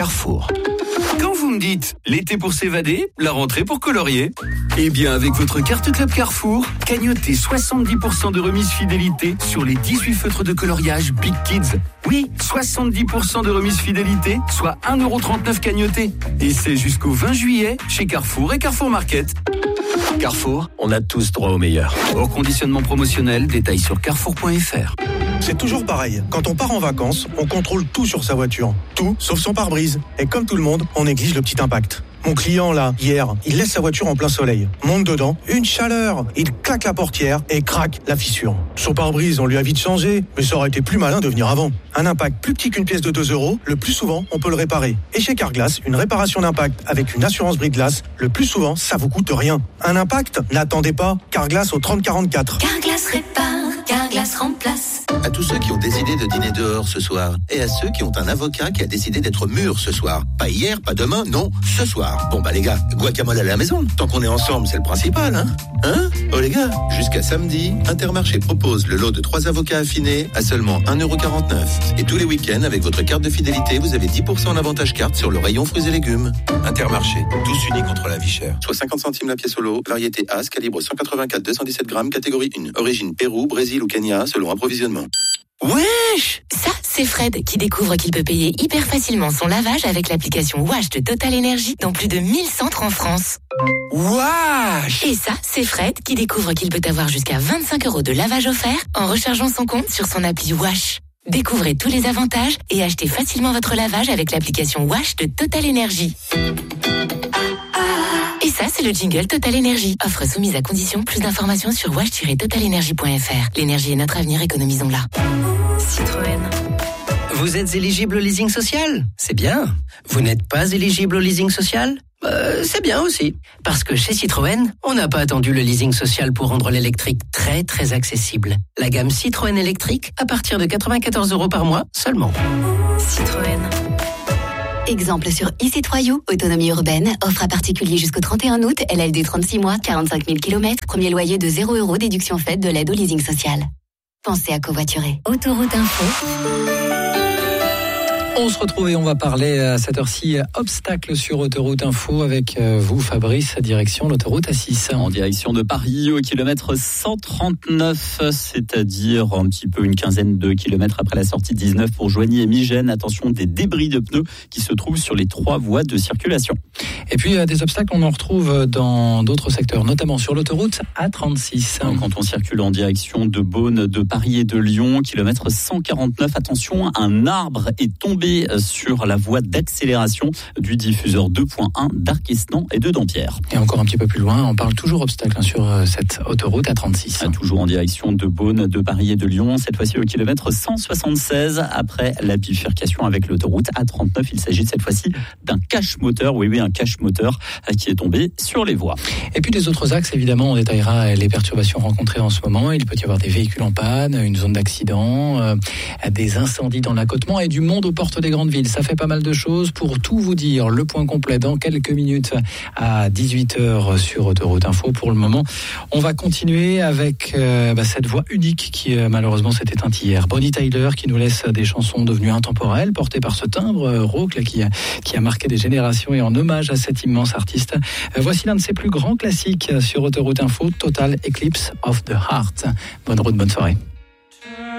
Carrefour. Quand vous me dites l'été pour s'évader, la rentrée pour colorier, eh bien avec votre carte Club Carrefour, cagnotez 70% de remise fidélité sur les 18 feutres de coloriage Big Kids. Oui, 70% de remise fidélité, soit 1,39€ cagnoté. Et c'est jusqu'au 20 juillet chez Carrefour et Carrefour Market. Carrefour, on a tous droit au meilleur. Hors conditionnement promotionnel, détails sur carrefour.fr. C'est toujours pareil. Quand on part en vacances, on contrôle tout sur sa voiture. Tout, sauf son pare-brise. Et comme tout le monde, on néglige le petit impact. Mon client, là, hier, il laisse sa voiture en plein soleil. Monte dedans, une chaleur. Il claque la portière et craque la fissure. Son pare-brise, on lui a vite changé, mais ça aurait été plus malin de venir avant. Un impact plus petit qu'une pièce de 2€, le plus souvent, on peut le réparer. Et chez Carglass, une réparation d'impact avec une assurance brise-glace, le plus souvent, ça vous coûte rien. Un impact? N'attendez pas. Carglass au 3044. Carglass répare, Carglass remplace. À tous ceux qui ont décidé de dîner dehors ce soir, et à ceux qui ont un avocat qui a décidé d'être mûr ce soir. Pas hier, pas demain, non, ce soir. Bon bah les gars, guacamole à la maison. Tant qu'on est ensemble, c'est le principal, hein? Oh les gars, jusqu'à samedi, Intermarché propose le lot de 3 avocats affinés à seulement 1,49€. Et tous les week-ends, avec votre carte de fidélité, vous avez 10% en avantage carte sur le rayon fruits et légumes. Intermarché, tous unis contre la vie chère. Soit 50 centimes la pièce au lot, variété As, calibre 184-217 grammes, catégorie 1. Origine Pérou, Brésil ou Kenya, selon approvisionnement. Wesh! Ça, c'est Fred qui découvre qu'il peut payer hyper facilement son lavage avec l'application Wash de Total Energy dans plus de 1000 centres en France. Wesh! Et ça, c'est Fred qui découvre qu'il peut avoir jusqu'à 25€ de lavage offert en rechargeant son compte sur son appli Wash. Découvrez tous les avantages et achetez facilement votre lavage avec l'application Wash de Total Energy. Et ça, c'est le jingle Total Energy. Offre soumise à condition. Plus d'informations sur wash-totalenergy.fr. L'énergie est notre avenir, économisons-la. Citroën. Vous êtes éligible au leasing social? C'est bien. Vous n'êtes pas éligible au leasing social? C'est bien aussi. Parce que chez Citroën, on n'a pas attendu le leasing social pour rendre l'électrique très très accessible. La gamme Citroën électrique à partir de 94€ par mois seulement. Citroën. Exemple sur e-Citroën, autonomie urbaine, offre à particulier jusqu'au 31 août, LLD 36 mois, 45 000 km, premier loyer de 0€, déduction faite de l'aide au leasing social. Pensez à covoiturer. Autoroute Info. On se retrouve et on va parler à cette heure-ci obstacles sur Autoroute Info avec vous Fabrice, direction l'autoroute A6. En direction de Paris au kilomètre 139, c'est-à-dire un petit peu une quinzaine de kilomètres après la sortie 19 pour Joigny et Migène. Attention, des débris de pneus qui se trouvent sur les 3 voies de circulation. Et puis des obstacles, on en retrouve dans d'autres secteurs, notamment sur l'autoroute A36. Quand on circule en direction de Beaune, de Paris et de Lyon, kilomètre 149, attention, un arbre est tombé sur la voie d'accélération du diffuseur 2.1 d'Arquesnan et de Dampierre. Et encore un petit peu plus loin, on parle toujours obstacle sur cette autoroute A36. Toujours en direction de Beaune, de Paris et de Lyon, cette fois-ci au kilomètre 176, après la bifurcation avec l'autoroute A39. Il s'agit cette fois-ci d'un cache-moteur, oui, un cache-moteur qui est tombé sur les voies. Et puis des autres axes, évidemment, on détaillera les perturbations rencontrées en ce moment. Il peut y avoir des véhicules en panne, une zone d'accident, des incendies dans l'accotement et du monde aux portes des grandes villes. Ça fait pas mal de choses. Pour tout vous dire, le point complet dans quelques minutes à 18h sur Autoroute Info. Pour le moment, on va continuer avec cette voix unique qui malheureusement s'est éteinte hier. Bonnie Tyler qui nous laisse des chansons devenues intemporelles, portées par ce timbre rauque là, qui a marqué des générations, et en hommage à cet immense artiste. Voici l'un de ses plus grands classiques sur Autoroute Info, Total Eclipse of the Heart. Bonne route, bonne soirée.